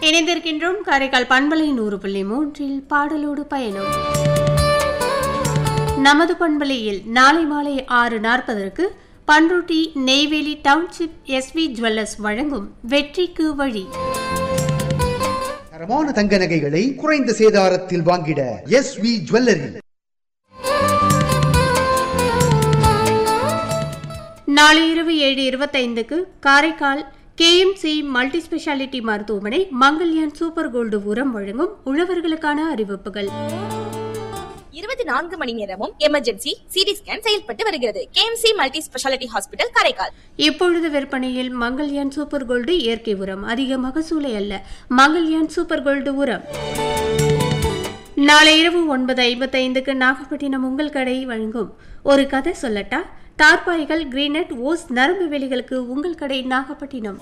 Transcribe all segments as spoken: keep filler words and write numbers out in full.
இணைந்திருக்கின்றோம் காரைக்கால் பண்பலை நூறு புள்ளி மூன்றில் பாடலோடு பயணம். நமது பண்பலையில் நாளை மாலை ஆறு நாற்பதற்கு Panruti Neyveli township SV jewellers வழங்கும் வெற்றிக்கு வழி. தரமான தங்க நகைகளை குறைந்த சேதாரத்தில் வாங்கிட எஸ்வி ஜுவல்லரி. நாளை இரவு ஏழு இருபத்தைந்துக்கு காரைக்கால் கேஎம்சி மல்டி ஸ்பெஷாலிட்டி மருத்துவமனை மங்கல்யான் சூப்பர் கோல்டு உரம் வழங்கும் உழவர்களுக்கான அறிவிப்புகள். இருபத்தி நான்கு மணி நேரமும் எமர்ஜென்சி சிடி ஸ்கேன் செயல்பட்டு வருகிறது. KMC multi speciality hospital Karaikal. இப்பொழுது விற்பனையில் மங்கல்யான் சூப்பர் கோல்டு இயற்கை உரம். அதிக மகசூலை அல்ல, மங்கல்யான் சூப்பர் கோல்டு உரம். நாளை இரவு ஒன்பது ஐம்பத்தி ஐந்துக்கு நாகப்பட்டினம் உங்கள் கடை வழங்கும் ஒரு கதை சொல்லட்டா. தார்பாய்கள், கிரீனட், ஓஸ், நரம்பு வேலிகளுக்கு உங்கள் கடை நாகப்பட்டினம்.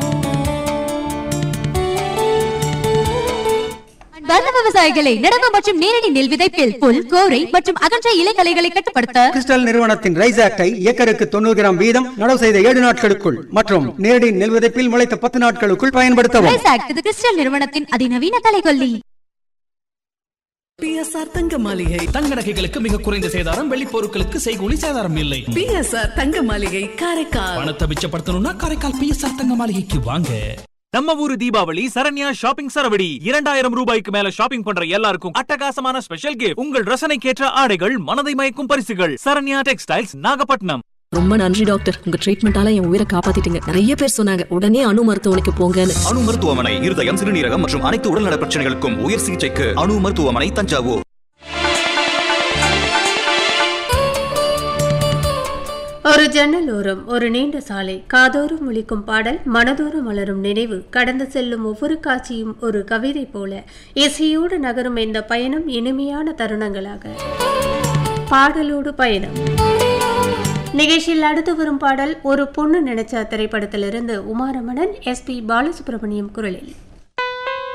அன்பார்ந்த விவசாயிகளை, நடவு மற்றும் நேரடி நெல் விதைப்பில் புல், கோரை மற்றும் அகன்ற இலைகளைகளை கட்டுப்படுத்த கிறிஸ்டல் நிறுவனத்தின் ரைஸ் ஆக்டை ஏக்கருக்கு தொண்ணூறு கிராம் வீதம் நடவு செய்த ஏழு நாட்களுக்குள் மற்றும் நேரடி நெல் விதைப்பில் முளைத்த பத்து நாட்களுக்குள் பயன்படுத்தவும். ரைஸ் ஆக்ட் இது கிறிஸ்டல் நிறுவனத்தின் அதிநவீன கலைகொல்லி. பிஎஸ்ஆர் தங்க மாளிகை தங்க நகைகளுக்கு மிக குறைந்த சேதாரம், வெள்ளி பொருட்களுக்கு செய்கூலி சேதாரம் இல்லை. பிஎஸ்ஆர் தங்க மாளிகை காரைக்கால். பணத்தை மிச்சப்படுத்தணும்னா காரைக்கால் பிஎஸ்ஆர் தங்க மாளிகைக்கு வாங்க. நம்ம ஊரு தீபாவளி சரண்யா ஷாப்பிங் சரவடி. இரண்டாயிரம் ரூபாய்க்கு மேல ஷாப்பிங் பண்ற எல்லாருக்கும் அட்டகாசமான ஸ்பெஷல் கிஃப்ட். உங்கள் ரசனைக்கேற்ற ஆடைகள், மனதை மயக்கும் பரிசுகள். சரண்யா டெக்ஸ்டைல்ஸ், நாகப்பட்டினம். ரொம்ப நன்றி டாக்டர், உங்க ட்ரீட்மெண்டால என் உயிரை காப்பாத்திட்டீங்க. நிறைய பேர் சொன்னாங்க உடனே அணு மருத்துவமனைக்கு போங்கன்னு. அணு மருத்துவமனை இருதயம், சிறுநீரகம் மற்றும் அனைத்து உடல்நல பிரச்சனைகளுக்கும் உயர் சிகிச்சைக்கு அணு மருத்துவமனை, தஞ்சாவூர். ஒரு ஜன்னல் ஓரம், ஒரு நீண்ட சாலை, காதோறும் ஒலிக்கும் பாடல், மனதோறும் மலரும் நினைவு, கடந்து செல்லும் ஒவ்வொரு காட்சியும் ஒரு கவிதை போல இசையோடு நகரும் இந்த பயணம் இனிமையான தருணங்களாக. பாடலோடு பயணம் நிகழ்ச்சியில் அடுத்து வரும் பாடல் ஒரு பொண்ணு நினைச்ச திரைப்படத்திலிருந்து உமாரமணன், எஸ் பி பாலசுப்ரமணியம் குரலில்.